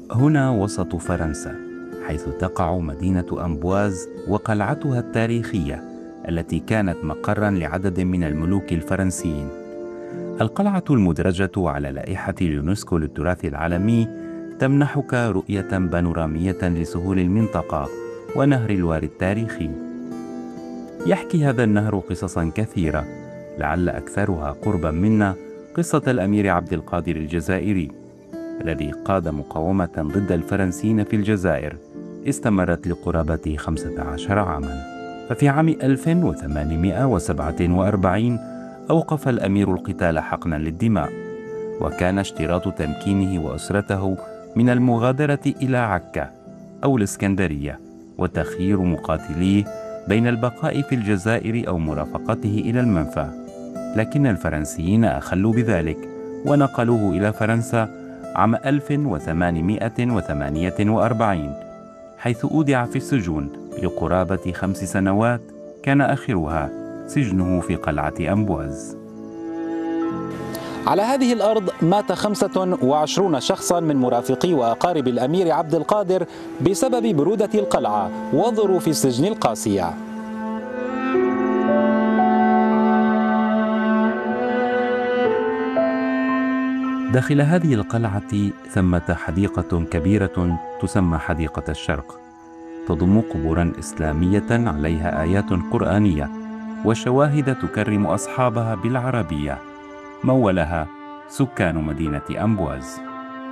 هنا وسط فرنسا، حيث تقع مدينة أمبواز وقلعتها التاريخية التي كانت مقراً لعدد من الملوك الفرنسيين. القلعة المدرجة على لائحة اليونسكو للتراث العالمي تمنحك رؤية بانورامية لسهول المنطقة ونهر الوار التاريخي. يحكي هذا النهر قصصاً كثيرة، لعل أكثرها قرباً منا قصة الأمير عبد القادر الجزائري الذي قاد مقاومة ضد الفرنسيين في الجزائر استمرت لقرابة 15 عاماً. ففي عام 1847 أوقف الأمير القتال حقناً للدماء، وكان اشتراط تمكينه وأسرته من المغادرة إلى عكا أو الإسكندرية، وتخيير مقاتليه بين البقاء في الجزائر أو مرافقته إلى المنفى. لكن الفرنسيين أخلوا بذلك ونقلوه إلى فرنسا عام 1848، حيث أودع في السجون لقرابة 5 سنوات كان آخرها سجنه في قلعة أمبواز. على هذه الأرض مات 25 شخصا من مرافقي وأقارب الأمير عبد القادر بسبب برودة القلعة وظروف السجن القاسية. داخل هذه القلعة ثمة حديقة كبيرة تسمى حديقة الشرق، تضم قبورا إسلامية عليها آيات قرآنية وشواهد تكرم أصحابها بالعربية، مولها سكان مدينة أمبواز.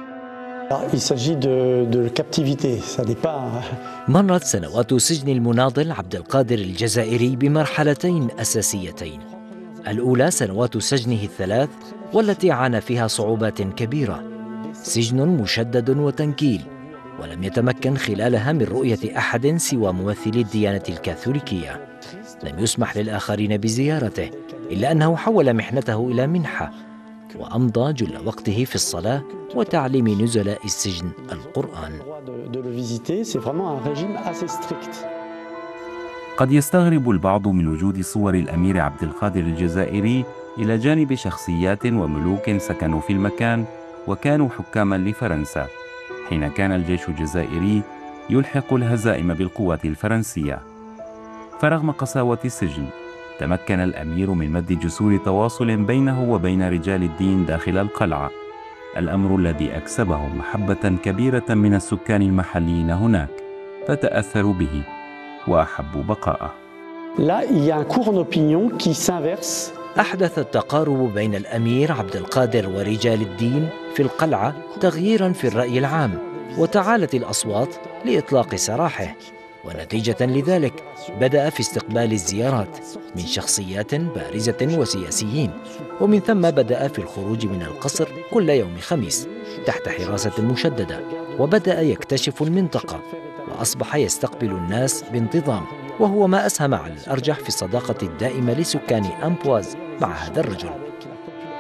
مرت سنوات سجن المناضل عبد القادر الجزائري بمرحلتين أساسيتين. الأولى سنوات سجنه الثلاث، والتي عانى فيها صعوبات كبيرة، سجن مشدد وتنكيل، ولم يتمكن خلالها من رؤية أحد سوى ممثلي الديانة الكاثوليكية. لم يسمح للآخرين بزيارته، إلا أنه حول محنته إلى منحة، وأمضى جل وقته في الصلاة وتعليم نزلاء السجن القرآن. قد يستغرب البعض من وجود صور الأمير عبد القادر الجزائري إلى جانب شخصيات وملوك سكنوا في المكان وكانوا حكاما لفرنسا، حين كان الجيش الجزائري يلحق الهزائم بالقوات الفرنسية. فرغم قساوة السجن، تمكن الأمير من مد جسور تواصل بينه وبين رجال الدين داخل القلعة، الأمر الذي أكسبه محبة كبيرة من السكان المحليين هناك، فتأثروا به وأحبوا بقاءه. أحدث التقارب بين الأمير عبد القادر ورجال الدين في القلعة تغييراً في الرأي العام، وتعالت الأصوات لإطلاق سراحه، ونتيجة لذلك بدأ في استقبال الزيارات من شخصيات بارزة وسياسيين، ومن ثم بدأ في الخروج من القصر كل يوم خميس تحت حراسة مشددة، وبدأ يكتشف المنطقة، وأصبح يستقبل الناس بانتظام، وهو ما أسهم على الأرجح في الصداقة الدائمة لسكان أمبواز مع هذا الرجل.